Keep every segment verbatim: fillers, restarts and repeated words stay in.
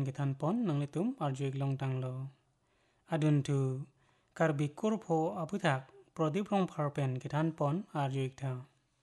gitan pon nang letum arjuik long tanglo adun tu karbi kurpho aputhak prodip rong pharpen gitan pon arjuik tha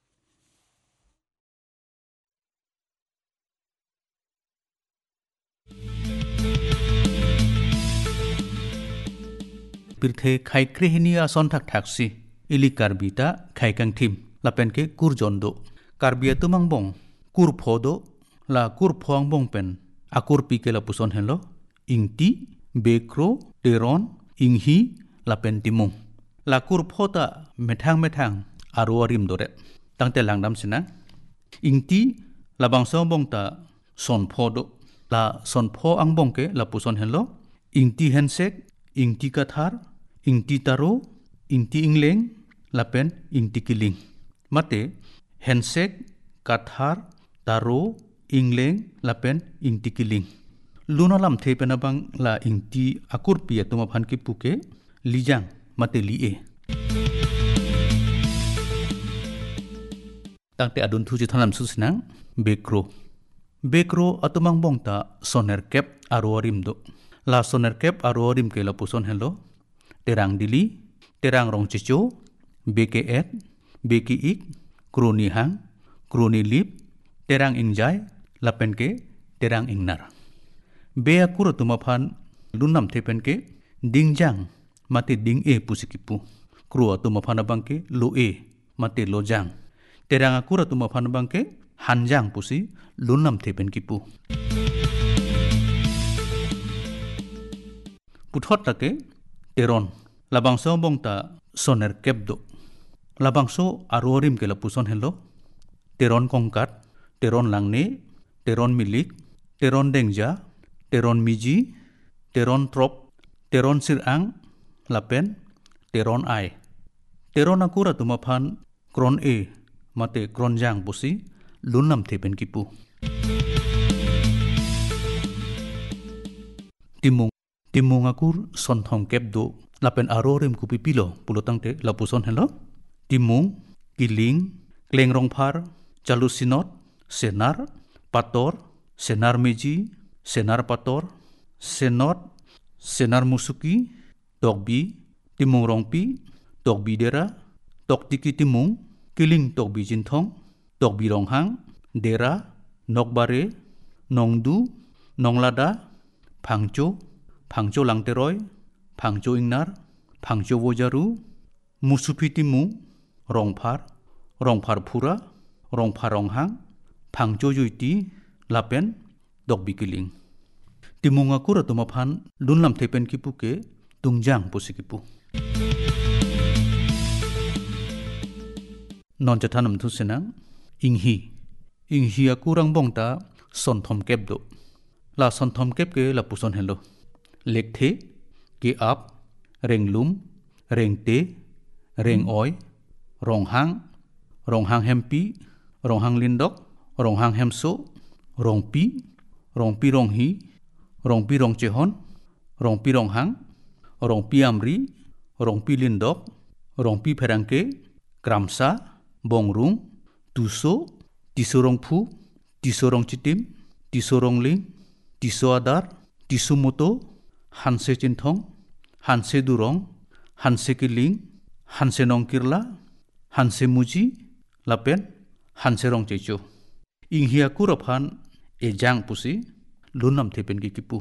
pirthe khai krehnia son thak thaksi ili karbita khai kang thim lapen ke kurjondo karbia tumang bong kur phodo la kur phoang bong pen akur pi ke la puson hello ingti bekro teron inghi lapen timung la kur phota methang methang aro arim dore tangte langdam sina ingti labang so bong ta son phodo la son pho ang bong ke la puson hello ingti hensek ingti kathar ingti taro ingti ingleng lapen ingti kiling mate hensek kathar taro ingleng lapen ingti kiling luna lam the penabang la ingti akur pi atuma phan ki puke lijang mate li e tangte adun thu ji thanam su sinang bekro bekro atumang bongta soner kep arorim do la soner kep arorim ke la puson hello terang dili terang rong chicho beke et beki ik kroni hang kroni lip terang ingjai lapen ke terang ingnar be akur tuma phan lunam thepen ke dingjang mate ding e pusikipu kro tuma phan abang ke lo e mate lojang terang akur tuma phan abang ke hanjang pusi lunam thepen kipu puthot take teron labangso bongta soner kepdo labangso arorim ke la puson hello teron kongkat teron langne teron milik teron dengja teron miji teron trop teron sirang lapen teron ai teron akura tumaphan kron e mate kronjang pusi lunam thepen kipu timung timung akur sonthong kepdo lapen arorim kupi pilo pulotangte lapuson hello timung kiling klengrong phar chalusinot senar pator senar meji senar pator senot senar musuki tokbi timung rongpi tokbi dera toktiki timung kiling tokbi jinthong tokbi ronghang dera nokbare nongdu nonglada phangcho phangcho langteroy phangcho ingnar phangcho wojaru musupi timu rongphar rongphar phura rongphar ronghang phangcho juiti lapen dokbi kiling timunga kura tumaphan dunlam thepen kipuke tungjang pusikipu non chathanam thusenang inghi inghi akurang bongta sonthom kepdo la sonthom kepke la puson hello lekthe ke ap renglum rengte reng oi ronghang ronghang hempi ronghang lindok ronghang hemso rongpi rongpi ronghi rongpi rongchehon rongpi ronghang rongpi amri rongpi lindok rongpi pherangke kramsa bongrung tuso tisorongphu tisorong chitim tisorong ling tiso adar tisomoto hanse chinthong hanse durong hanse kiling hanse nongkirla hanse muji lapen hanse rong checho inghia kuraphan ejang pusi lunam thepen ki kipu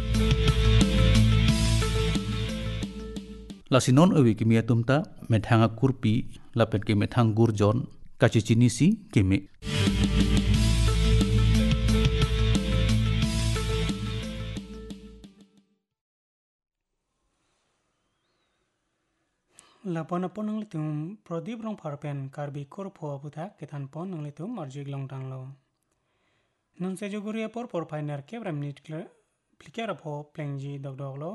lasinon awi kimia tumta methanga kurpi lapen ke methang gurjon kachichinisi keme lapon apon nang letum prodip rong pharpen karbi kurpho aputhak gitan pon nang letum arjuik long tanglo non se joguria por por pioneer kebram nit plikera pho plengji dogdoglo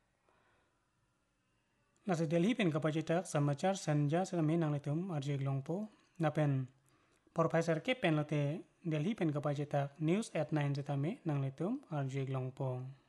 nase delhi pen kapacitak samachar sanja same nang letum arjuik longpo napen por phaisar ke pen lote delhi pen kapacitak news at nine jetame nang letum arjuik longpo